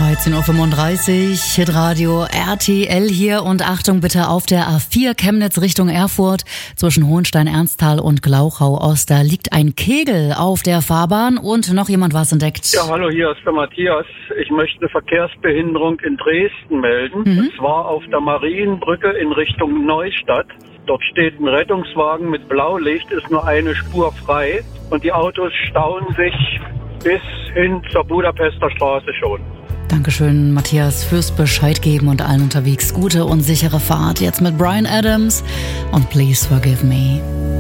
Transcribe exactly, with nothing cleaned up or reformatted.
dreizehn Uhr fünfunddreißig, Hitradio R T L hier und Achtung bitte auf der A vier Chemnitz Richtung Erfurt zwischen Hohenstein-Ernsthal und Glauchau-Ost. Da liegt ein Kegel auf der Fahrbahn und noch jemand was entdeckt. Ja, hallo, hier ist der Matthias. Ich möchte eine Verkehrsbehinderung in Dresden melden. Mhm. Und zwar auf der Marienbrücke in Richtung Neustadt. Dort steht ein Rettungswagen mit Blaulicht, ist nur eine Spur frei und die Autos stauen sich bis hin zur Budapester Straße schon. Dankeschön, Matthias, fürs Bescheid geben und allen unterwegs gute und sichere Fahrt. Jetzt mit Bryan Adams und Please Forgive Me.